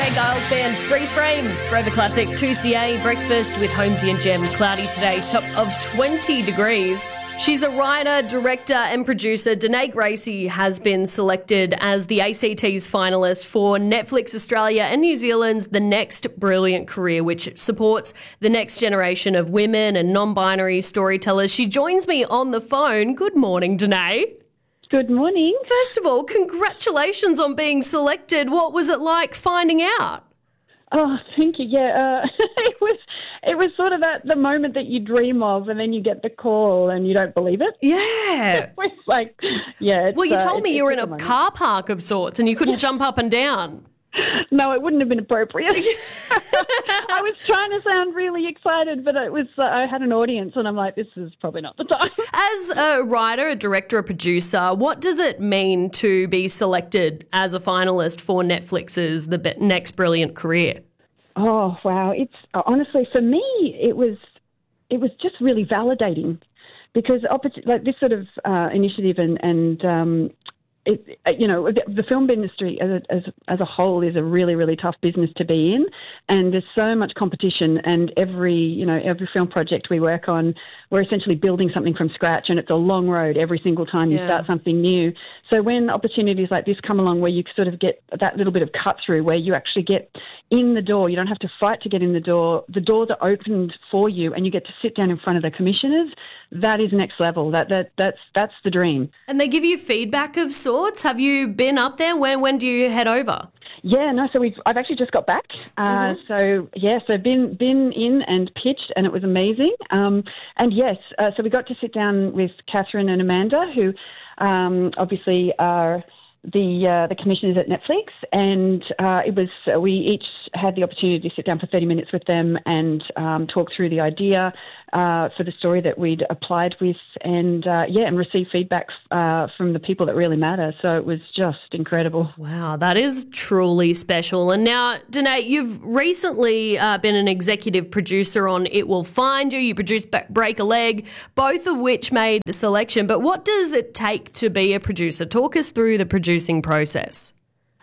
Jay Giles Band, Freeze Frame, Forever Classic, 2CA, Breakfast with Holmesy and Jem. Cloudy today, top of 20 degrees. She's a writer, director and producer. Danae Gracie has been selected as the ACT's finalist for Netflix Australia and New Zealand's The Next Brilliant Career, which supports the next generation of women and non-binary storytellers. She joins me on the phone. Good morning, Danae. Good morning. First of all, congratulations on being selected. What was it like finding out? Oh, thank you. Yeah, it was sort of the moment that you dream of, and then you get the call and you don't believe it. Yeah. It's like, yeah. Well, you told me you were in a car park of sorts and you couldn't jump up and down. No, it wouldn't have been appropriate. I was trying to sound really excited, but it was. I had an audience, and I'm like, this is probably not the time. As a writer, a director, a producer, what does it mean to be selected as a finalist for Netflix's The Next Brilliant Career? Oh wow! It's honestly for me, it was just really validating because like this sort of initiative and. The film industry as a whole is a really, really tough business to be in, and there's so much competition. And every film project we work on, we're essentially building something from scratch, and it's a long road every single time you start something new. So when opportunities like this come along, where you sort of get that little bit of cut through, where you actually get in the door, you don't have to fight to get in the door. The doors are opened for you, and you get to sit down in front of the commissioners. That is next level. That's the dream. And they give you feedback of sorts. Have you been up there? When do you head over? Yeah, no. So I've actually just got back. So been in and pitched, and it was amazing. So we got to sit down with Catherine and Amanda, who obviously are the commissioners at Netflix, and we each had the opportunity to sit down for 30 minutes with them and talk through the idea for the story that we'd applied with, and receive feedback from the people that really matter. So it was just incredible. Wow, that is truly special. And now, Danae, you've recently been an executive producer on It Will Find You. You produced Break a Leg, both of which made the selection. But what does it take to be a producer? Talk us through the producing process.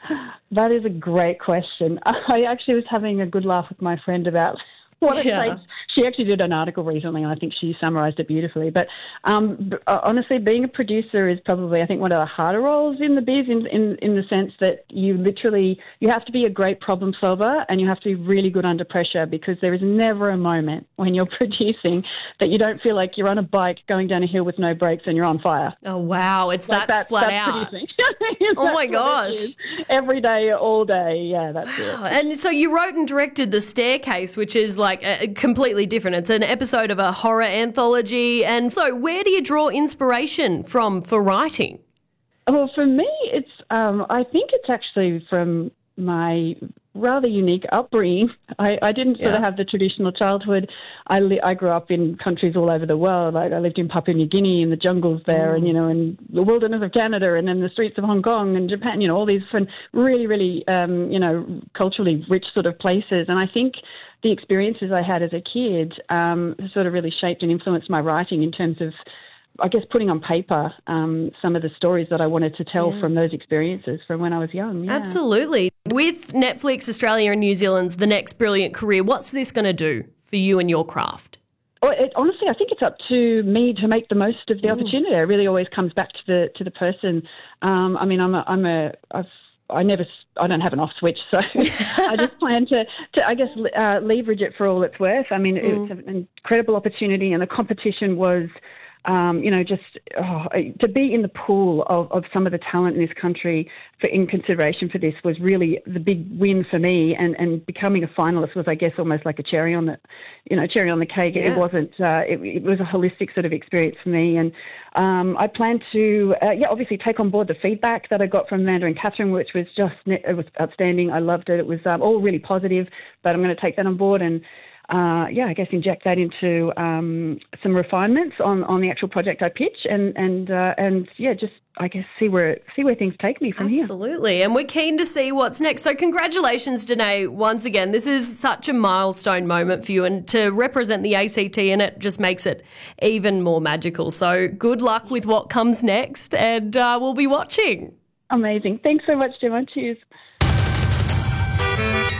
That is a great question. I actually was having a good laugh with my friend about what it takes. She actually did an article recently, and I think she summarised it beautifully. But honestly, being a producer is probably, I think, one of the harder roles in the biz in the sense that you have to be a great problem solver, and you have to be really good under pressure, because there is never a moment when you're producing that you don't feel like you're on a bike going down a hill with no brakes and you're on fire. Oh, wow. It's like that flat out. Oh, my gosh. Every day, all day. Yeah, that's it. And so you wrote and directed The Staircase, which is like completely different. It's an episode of a horror anthology. And so where do you draw inspiration from for writing? Well, for me, it's I think it's actually from my rather unique upbringing. I didn't sort of have the traditional childhood. I grew up in countries all over the world. I lived in Papua New Guinea, in the jungles there, and in the wilderness of Canada, and in the streets of Hong Kong and Japan. All these different really, really culturally rich sort of places. And I think the experiences I had as a kid sort of really shaped and influenced my writing in terms of, I guess, putting on paper some of the stories that I wanted to tell from those experiences from when I was young. Yeah. Absolutely. With Netflix Australia and New Zealand's The Next Brilliant Career, what's this going to do for you and your craft? Honestly, I think it's up to me to make the most of the opportunity. It really always comes back to the person. I don't have an off switch, so I just plan to leverage it for all it's worth. I mean, it's an incredible opportunity, and the competition was, to be in the pool of some of the talent in this country in consideration for this was really the big win for me. And becoming a finalist was, I guess, almost like a cherry on the cake. Yeah. It wasn't. It was a holistic sort of experience for me, and I plan to obviously take on board the feedback that I got from Amanda and Catherine, which was it was outstanding. I loved it. It was all really positive, but I'm going to take that on board and I guess inject that into some refinements on the actual project I pitch, and just I guess see where things take me from here. Absolutely, and we're keen to see what's next. So congratulations, Danae, once again. This is such a milestone moment for you, and to represent the ACT in it just makes it even more magical. So good luck with what comes next, and we'll be watching. Amazing. Thanks so much, Gemma. Cheers.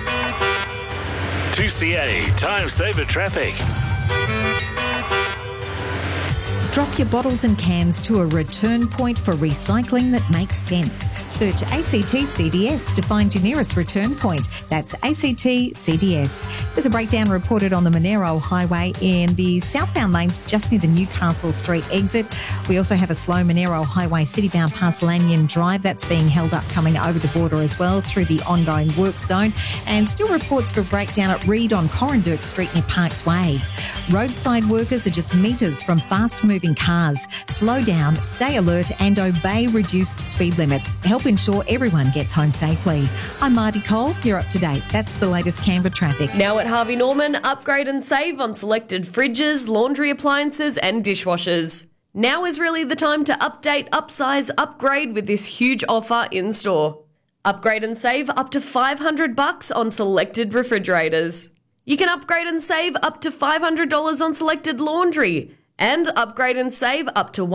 2CA Time Saver Traffic. Drop your bottles and cans to a return point for recycling that makes sense. Search ACT CDS to find your nearest return point. That's ACT CDS. There's a breakdown reported on the Monero Highway in the southbound lanes just near the Newcastle Street exit. We also have a slow Monero Highway citybound past Lanyon Drive. That's being held up coming over the border as well through the ongoing work zone. And still reports for breakdown at Reed on Corrandirk Street near Parks Way. Roadside workers are just metres from fast-moving cars. Slow down, stay alert and obey reduced speed limits. Help ensure everyone gets home safely. I'm Marty Cole. You're up to date. That's the latest Canberra traffic. Now at Harvey Norman, upgrade and save on selected fridges, laundry appliances and dishwashers. Now is really the time to update, upsize, upgrade with this huge offer in store. Upgrade and save up to $500 on selected refrigerators. You can upgrade and save up to $500 on selected laundry and upgrade and save up to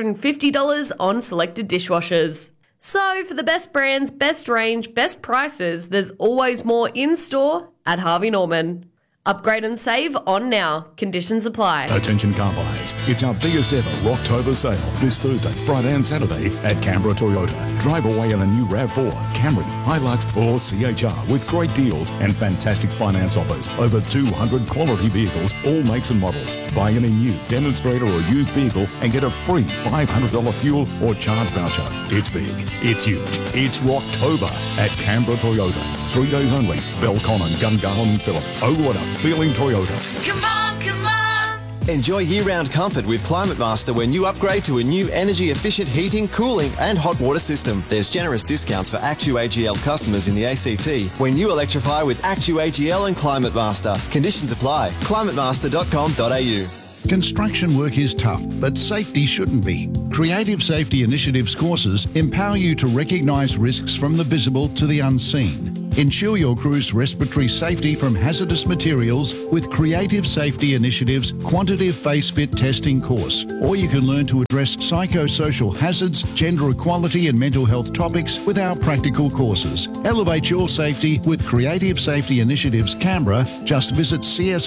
$150 on selected dishwashers. So for the best brands, best range, best prices, there's always more in store at Harvey Norman. Upgrade and save on now. Conditions apply. Attention car buyers. It's our biggest ever Rocktober sale this Thursday, Friday and Saturday at Canberra Toyota. Drive away in a new RAV4, Camry, Hilux or CHR with great deals and fantastic finance offers. Over 200 quality vehicles, all makes and models. Buy any new, demonstrator or used vehicle and get a free $500 fuel or charge voucher. It's big. It's huge. It's Rocktober at Canberra Toyota. 3 days only. Belconnen, Gungahlin and Phillip. Overwater. Feeling Toyota. Come on, come on! Enjoy year-round comfort with Climate Master when you upgrade to a new energy-efficient heating, cooling and hot water system. There's generous discounts for ActuAGL customers in the ACT when you electrify with ActuAGL and Climate Master. Conditions apply. climatemaster.com.au. Construction work is tough, but safety shouldn't be. Creative Safety Initiatives courses empower you to recognise risks from the visible to the unseen. Ensure your crew's respiratory safety from hazardous materials with Creative Safety Initiatives Quantitative Face Fit Testing course. Or you can learn to address psychosocial hazards, gender equality and mental health topics with our practical courses. Elevate your safety with Creative Safety Initiatives Canberra. Just visit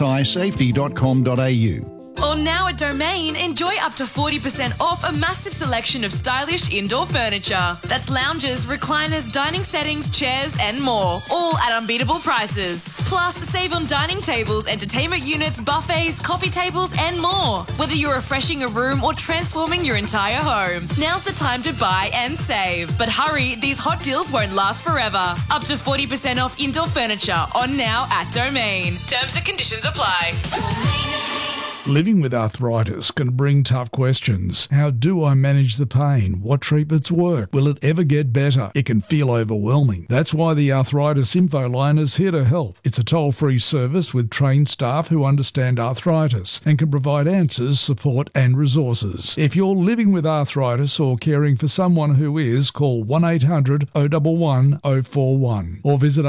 csisafety.com.au. Or now at Domain, enjoy up to 40% off a massive selection of stylish indoor furniture. That's lounges, recliners, dining settings, chairs and more, all at unbeatable prices. Plus, save on dining tables, entertainment units, buffets, coffee tables and more. Whether you're refreshing a room or transforming your entire home, now's the time to buy and save. But hurry, these hot deals won't last forever. Up to 40% off indoor furniture on now at Domain. Terms and conditions apply. Living with arthritis can bring tough questions. How do I manage the pain? What treatments work? Will it ever get better? It can feel overwhelming. That's why the Arthritis Info Line is here to help. It's a toll-free service with trained staff who understand arthritis and can provide answers, support and resources. If you're living with arthritis or caring for someone who is, call 1800 011 041 or visit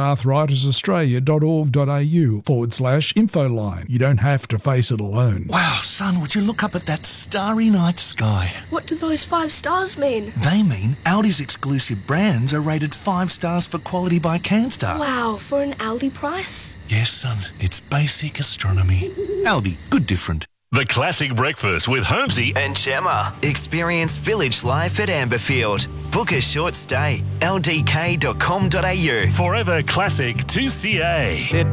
arthritisaustralia.org.au/infoline. You don't have to face it alone. Wow, son, would you look up at that starry night sky? What do those 5 stars mean? They mean Aldi's exclusive brands are rated 5 stars for quality by CanStar. Wow, for an Aldi price? Yes, son, it's basic astronomy. Aldi, good different. The Classic Breakfast with Holmesy and Gemma. Experience village life at Amberfield. Book a short stay. ldk.com.au. Forever Classic 2CA.